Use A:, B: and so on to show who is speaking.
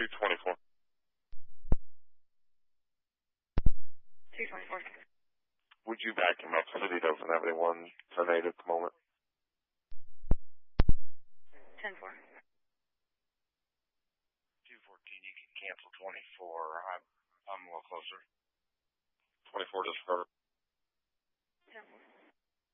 A: 224.
B: 224.
A: Would you vacuum up? City doesn't have anyone tornado at the moment.
B: 10-4.
C: 214, you can cancel 24. I'm a little closer.
A: 24 does hurt.
B: 10-4.